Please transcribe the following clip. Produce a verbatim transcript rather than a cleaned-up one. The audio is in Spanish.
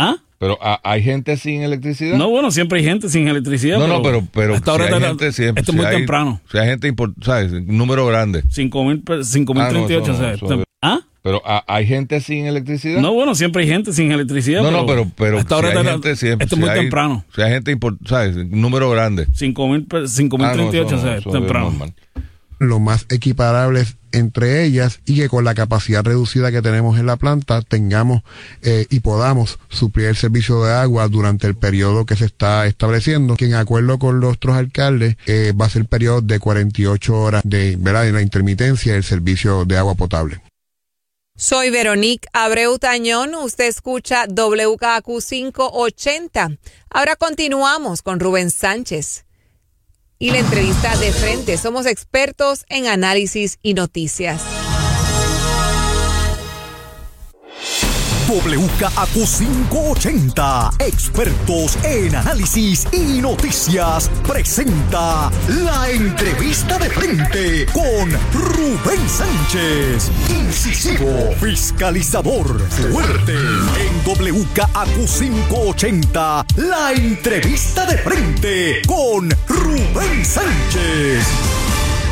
¿Ah? Pero ¿a, ¿hay gente sin electricidad? No, bueno, siempre hay gente sin electricidad. No, pero no, pero, pero hasta si ahora hay está, gente siempre. esto es si muy hay, temprano. Si hay gente importante, ¿sabes? Un número grande. cinco mil treinta y ocho. Ah, no, o sea, eso, eso, ¿Ah? Pero ¿a, ¿hay gente sin electricidad? No, bueno, siempre hay gente sin electricidad. No, pero no, pero, pero hasta si ahora hay está, gente siempre. esto es si muy hay, temprano. Si hay gente importante, ¿sabes? Un número grande. cinco mil treinta y ocho, Ah, no, eso, o sea, eso temprano. es normal. Lo más equiparables entre ellas y que con la capacidad reducida que tenemos en la planta tengamos eh, y podamos suplir el servicio de agua durante el periodo que se está estableciendo, que en acuerdo con los otros alcaldes eh, va a ser el periodo de cuarenta y ocho horas de, ¿verdad?, de la intermitencia del servicio de agua potable. Soy Veronique Abreu Tañón, usted escucha W K Q quinientos ochenta. Ahora continuamos con Rubén Sánchez y la entrevista de frente. Somos expertos en análisis y noticias. W K Q quinientos ochenta, expertos en análisis y noticias, presenta la entrevista de frente con Rubén Sánchez. Incisivo, fiscalizador, fuerte. En W K Q quinientos ochenta, la entrevista de frente con Rubén Sánchez.